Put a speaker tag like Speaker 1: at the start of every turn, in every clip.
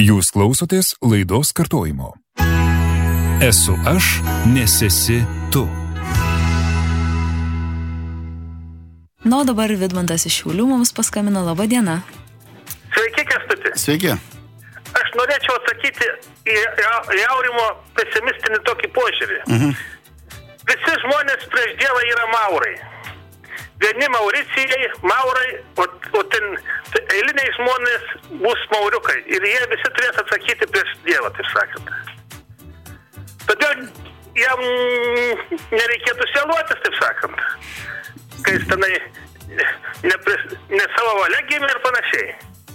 Speaker 1: Jūs klausotės laidos kartojimo. Esu aš, nes esi tu.
Speaker 2: Na, o dabar Vidmantas iš Šiaulių mums paskambino. Labą dieną.
Speaker 3: Sveiki, Kęstuti.
Speaker 4: Sveiki.
Speaker 3: Aš norėčiau atsakyti į Aurimo pesimistinį tokį požiūrį. Visi žmonės prieš Dievą yra maurai. Vieni mauricijai, maurai, o ten eiliniai žmonės bus mauriukai. Ir jie visi turės atsakyti prieš Dievą, taip sakant. Todėl jam nereikėtų sieluotis, taip sakant. Kai jis tenai ne savo valia gimė ir panašiai.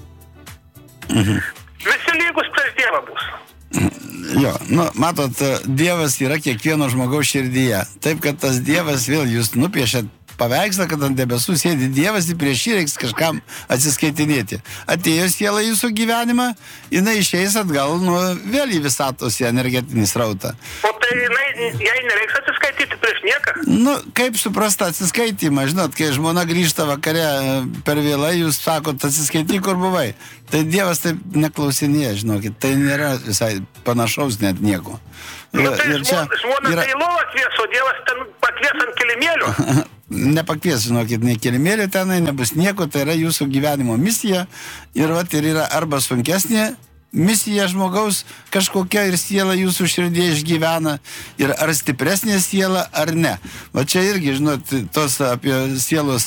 Speaker 3: Visi lygus prieš Dievą bus.
Speaker 4: Jo, matot, Dievas yra kiekvieno žmogaus širdyje. Taip, kad tas Dievas vėl jūs nupiešėt paveikslą, kad ant debesų sėdi Dievas ir prieš jį reiks kažkam atsiskaitinėti. Atėjo siela jūsų gyvenimą, jinai išeis atgal vėl į visatos į energetinį srautą.
Speaker 3: O tai jai nereiks atsiskaityti prieš nieką?
Speaker 4: Kaip suprasta atsiskaitimą? Žinot, kai žmona grįžta vakare per vėlai, jūs sakot, atsiskaityk, kur buvai. Tai Dievas taip neklausinėja, žinokit, tai nėra visai panašaus net nieko.
Speaker 3: Tai žmona tai lovą kvies, o Dievas ten pakvies ant kilimėlių.
Speaker 4: Nepakvies, žinokit, nei kilimėlių tenai, nebus nieko, tai yra jūsų gyvenimo misija. Ir yra arba sunkesnė misija žmogaus kažkokia ir siela jūsų širdėje išgyvena, ir ar stipresnė siela, ar ne. Va čia irgi, žinot, tos apie sielos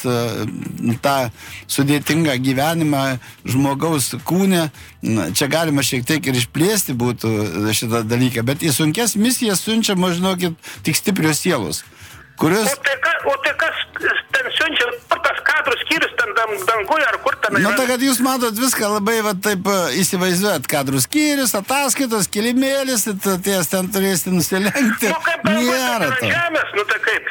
Speaker 4: tą sudėtingą gyvenimą žmogaus kūne, čia galima šiek tiek ir išplėsti būtų šitą dalyką, bet į sunkes misijas siunčiama, žinokit, tik stiprios sielos. Kurios...
Speaker 3: O tai kas ten siunčia, kur tas kadrų skyrius ten danguje, ar kur ten...
Speaker 4: Tai kad jūs matot viską labai taip įsivaizduojat, kadrų skyrius, ataskaitos, kilimėlis, ties ten turėsite nusilenkti.
Speaker 3: Kaip nėra to. Žemės, tai kaip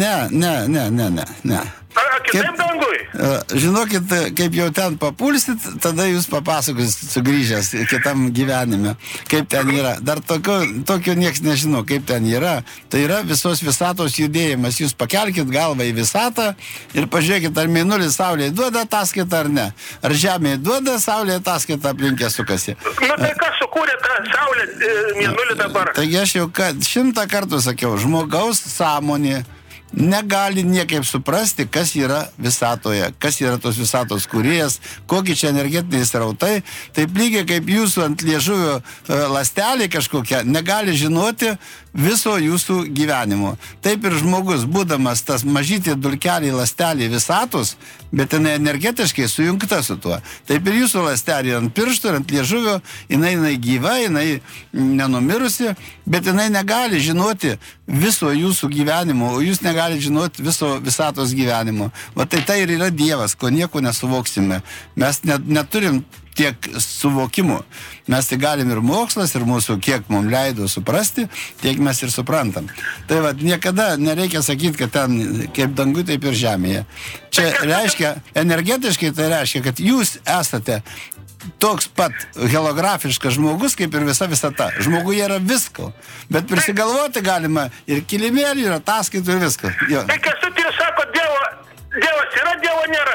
Speaker 3: kitai?
Speaker 4: Ne.
Speaker 3: Kitaip dangui?
Speaker 4: Žinokit, kaip jau ten papulsit, tada jūs papasakosit sugrįžęs kitam gyvenime, kaip ten yra. Dar tokio nieks nežino, kaip ten yra. Tai yra visos visatos judėjimas. Jūs pakelkit galvą į visatą ir pažiūrėkit, ar mėnulis Saulėje duoda ataskaitą ar ne. Ar Žemėje duoda Saulėje ataskaitą aplinkę sukasi.
Speaker 3: Tai kas sukūrė tą Saulę mėnulį dabar?
Speaker 4: Taigi aš jau 100 kartų sakiau, žmogaus sąmonė negali niekaip suprasti, kas yra visatoje, kas yra tos visatos kūrėjas, kokie čia energetiniai srautai. Taip lygiai kaip jūsų ant liežuvio ląstelė kažkokia negali žinoti viso jūsų gyvenimo. Taip ir žmogus, būdamas tas mažytė dulkelė ląstelė visatos, bet jinai energetiškai sujungta su tuo. Taip ir jūsų ląstelė ant pirštų ir ant liežuvio, jinai gyva, jinai nenumirusi, bet jinai negali žinoti viso jūsų gyvenimo, o jūs negali žinoti viso visatos gyvenimo. Va tai ir yra Dievas, ko nieko nesuvoksime. Mes neturim tiek suvokimų. Mes tai galim ir mokslas, ir mūsų kiek mums leido suprasti, tiek mes ir suprantam. Tai va, niekada nereikia sakyti, kad ten kaip dangui, taip ir žemėje. Čia reiškia, energetiškai tai reiškia, kad jūs esate toks pat holografiškas žmogus, kaip ir visa visata. Žmoguje yra visko, bet prisigalvoti galima ir kilimėlį, ir ataskaitų, ir visko.
Speaker 3: Tai Kęstuti, jūs sako, Dievas yra, Dievo nėra.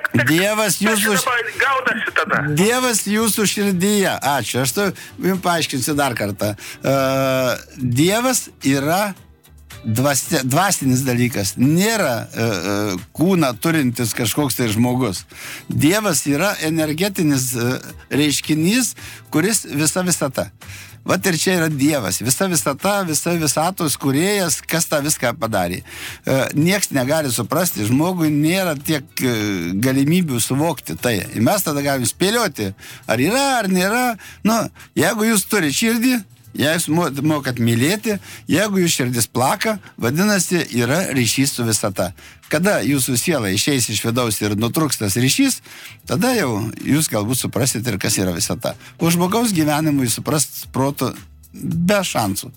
Speaker 4: Dievas jūsų širdyje. Ačiū. Aš jums paaiškinsiu dar kartą. Dievas yra dvasinis dalykas. Nėra kūną turintis kažkoks tai žmogus. Dievas yra energetinis reiškinys, kuris visa visata. Vat ir čia yra Dievas. Visa visata, visa visatos kūrėjas, kas tą viską padarė. Nieks negali suprasti, žmogui nėra tiek galimybių suvokti tai. Ir mes tada galim spėlioti, ar yra, ar nėra. Jeigu jūs turite širdį, jeigu jūs mokat mylėti, jeigu jūs širdis plaka, vadinasi, yra ryšys su visata. Kada jūsų siela išeis iš vidaus ir nutruks tas ryšys, tada jau jūs galbūt suprasite ir kas yra visata. O žmogaus gyvenimui suprast protu be šansų.